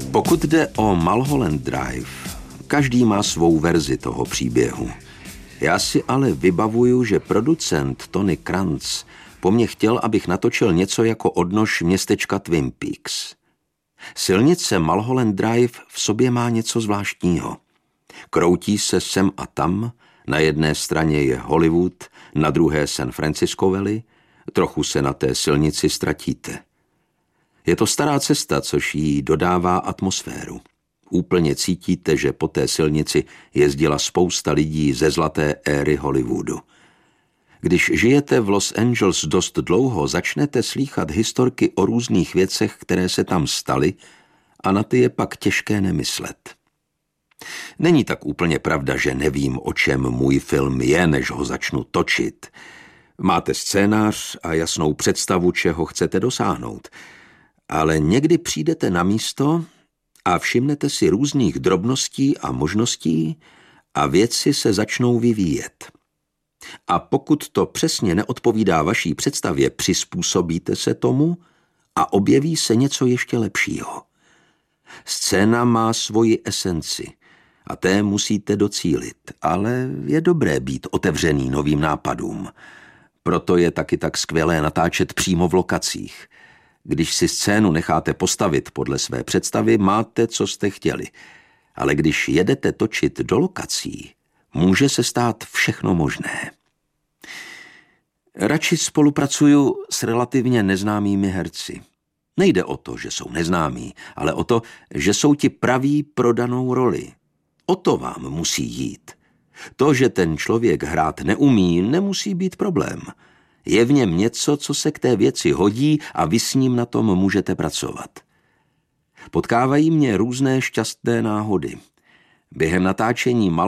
Pokud jde o Mulholland Drive, každý má svou verzi toho příběhu. Já si ale vybavuju, že producent Tony Krantz po mně chtěl, abych natočil něco jako odnož městečka Twin Peaks. Silnice Mulholland Drive v sobě má něco zvláštního. Kroutí se sem a tam, na jedné straně je Hollywood, na druhé San Francisco Valley, trochu se na té silnici ztratíte. Je to stará cesta, což jí dodává atmosféru. Úplně cítíte, že po té silnici jezdila spousta lidí ze zlaté éry Hollywoodu. Když žijete v Los Angeles dost dlouho, začnete slýchat historky o různých věcech, které se tam staly, a na ty je pak těžké nemyslet. Není tak úplně pravda, že nevím, o čem můj film je, než ho začnu točit. Máte scénář a jasnou představu, čeho chcete dosáhnout. Ale někdy přijdete na místo a všimnete si různých drobností a možností a věci se začnou vyvíjet. A pokud to přesně neodpovídá vaší představě, přizpůsobíte se tomu a objeví se něco ještě lepšího. Scéna má svoji esenci a té musíte docílit, ale je dobré být otevřený novým nápadům. Proto je taky tak skvělé natáčet přímo v lokacích. Když si scénu necháte postavit podle své představy, máte, co jste chtěli. Ale když jedete točit do lokací, může se stát všechno možné. Radši spolupracuju s relativně neznámými herci. Nejde o to, že jsou neznámí, ale o to, že jsou ti praví pro danou roli. O to vám musí jít. To, že ten člověk hrát neumí, nemusí být problém. Je v něm něco, co se k té věci hodí a vy s ním na tom můžete pracovat. Potkávají mě různé šťastné náhody. Během natáčení